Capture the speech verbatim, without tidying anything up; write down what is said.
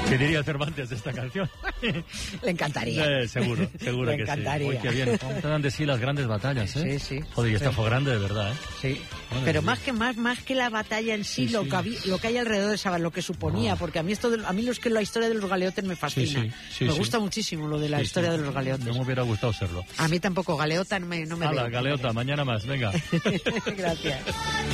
¿Qué diría Cervantes de esta canción? Le encantaría. Eh, seguro, seguro Le que encantaría. sí. Uy, qué bien. ¿Cómo te dan de sí las grandes batallas, eh? Sí, sí. Joder, y esta Sí. fue grande de verdad, ¿eh? Sí. Madre Pero mía. más que más más que la batalla en sí, Sí, lo sí. que había- lo que hay alrededor de esa, lo que suponía, No. porque a mí esto de- a mí lo es que la historia de los galeotes me fascina. Sí, sí, sí, me sí. gusta muchísimo lo de la Sí, historia sí. de los galeotes. No me hubiera gustado serlo. A mí tampoco, galeota no me no me Hala, veo. galeota, mañana más, venga. Gracias.